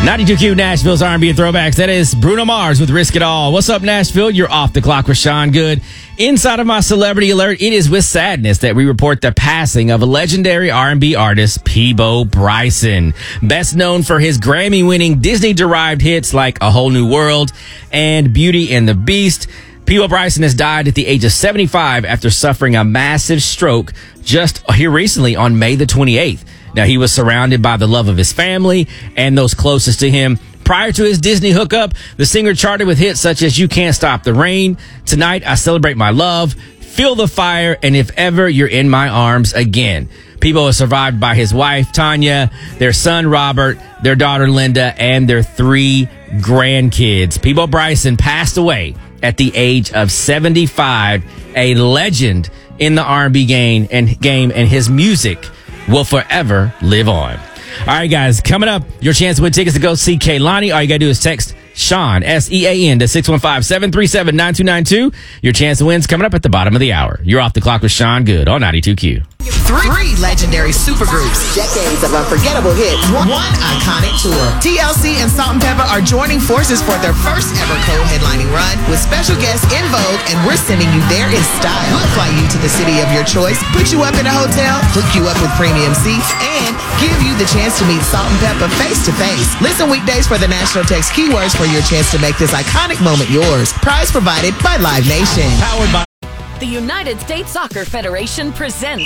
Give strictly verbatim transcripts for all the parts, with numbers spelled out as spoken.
ninety-two Q Nashville's R and B throwbacks. That is Bruno Mars with Risk It All. What's up, Nashville? You're off the clock with Sean Good. Inside of my celebrity alert, it is with sadness that we report the passing of a legendary R and B artist, Peabo Bryson. Best known for his Grammy-winning Disney-derived hits like A Whole New World and Beauty and the Beast. Peabo Bryson has died at the age of seventy-five after suffering a massive stroke just here recently on May the twenty-eighth. Now, he was surrounded by the love of his family and those closest to him. Prior to his Disney hookup, the singer charted with hits such as You Can't Stop the Rain, Tonight I Celebrate My Love, Feel the Fire, and If Ever You're in My Arms Again. Peabo is survived by his wife, Tanya, their son, Robert, their daughter, Linda, and their three grandkids. Peabo Bryson passed away at the age of seventy-five, a legend in the R and B game, and game, and his music will forever live on. All right, guys, coming up, your chance to win tickets to go see Kehlani. All you got to do is text Sean, S E A N, to six one five, seven three seven, nine two nine two. Your chance to win's coming up at the bottom of the hour. You're off the clock with Sean Good on ninety-two Q. Three, Three legendary supergroups, decades of unforgettable hits, one, one iconic tour. T L C and Salt and Pepper are joining forces for their first ever co-headlining run with special guests In Vogue, and we're sending you there in style. We'll fly you to the city of your choice, put you up in a hotel, hook you up with premium seats, and give you the chance to meet Salt and Pepper face to face. Listen weekdays for the national text keywords for your chance to make this iconic moment yours. Prize provided by Live Nation. Powered by The United States Soccer Federation presents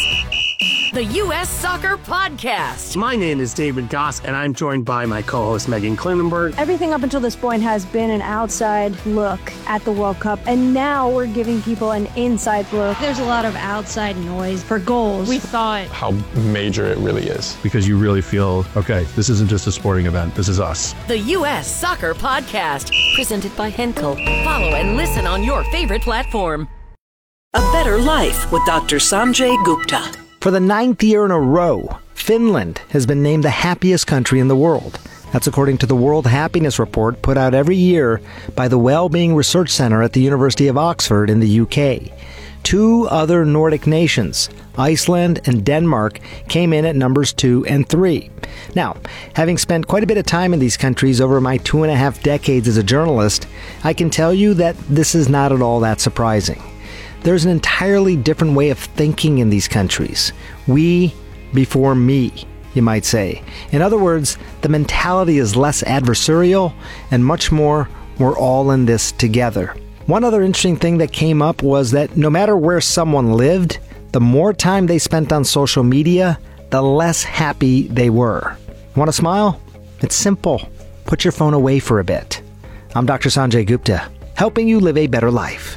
the U S Soccer Podcast. My name is David Goss, and I'm joined by my co-host Megan Klinenberg. Everything up until this point has been an outside look at the World Cup, and now we're giving people an inside look. There's a lot of outside noise for goals. We thought how major it really is. Because you really feel, okay, this isn't just a sporting event, this is us. The U S Soccer Podcast, presented by Henkel. Follow and listen on your favorite platform. A Better Life with Doctor Sanjay Gupta. For the ninth year in a row, Finland has been named the happiest country in the world. That's according to the World Happiness Report put out every year by the Wellbeing Research Center at the University of Oxford in the U K. Two other Nordic nations, Iceland and Denmark, came in at numbers two and three. Now, having spent quite a bit of time in these countries over my two and a half decades as a journalist, I can tell you that this is not at all that surprising. There's an entirely different way of thinking in these countries. We before me, you might say. In other words, the mentality is less adversarial and much more, we're all in this together. One other interesting thing that came up was that no matter where someone lived, the more time they spent on social media, the less happy they were. Want to smile? It's simple. Put your phone away for a bit. I'm Doctor Sanjay Gupta, helping you live a better life.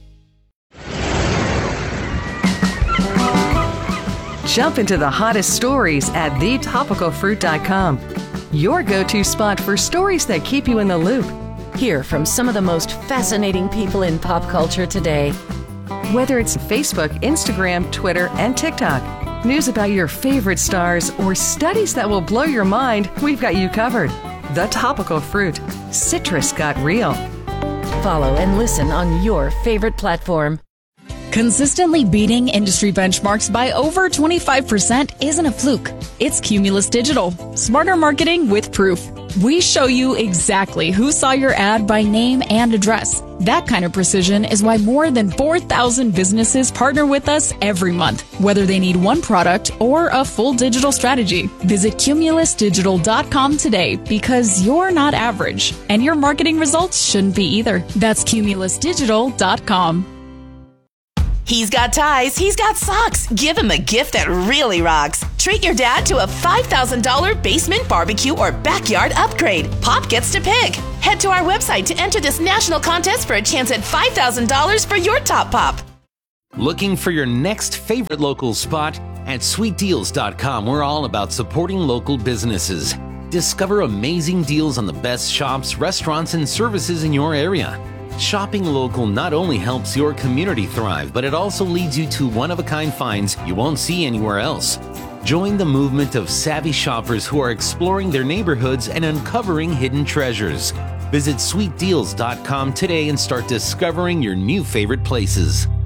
Jump into the hottest stories at the topical fruit dot com. Your go-to spot for stories that keep you in the loop. Hear from some of the most fascinating people in pop culture today. Whether it's Facebook, Instagram, Twitter, and TikTok, news about your favorite stars, or studies that will blow your mind, we've got you covered. The Topical Fruit. Citrus got real. Follow and listen on your favorite platform. Consistently beating industry benchmarks by over twenty-five percent isn't a fluke. It's Cumulus Digital. Smarter marketing with proof. We show you exactly who saw your ad by name and address. That kind of precision is why more than four thousand businesses partner with us every month, whether they need one product or a full digital strategy. Visit cumulus digital dot com today, because you're not average, and your marketing results shouldn't be either. That's cumulus digital dot com. He's got ties, he's got socks. Give him a gift that really rocks. Treat your dad to a five thousand dollars basement barbecue or backyard upgrade. Pop gets to pick. Head to our website to enter this national contest for a chance at five thousand dollars for your top pop. Looking for your next favorite local spot? At sweet deals dot com, we're all about supporting local businesses. Discover amazing deals on the best shops, restaurants, and services in your area. Shopping local not only helps your community thrive, but it also leads you to one-of-a-kind finds you won't see anywhere else. Join the movement of savvy shoppers who are exploring their neighborhoods and uncovering hidden treasures. Visit sweet deals dot com today and start discovering your new favorite places.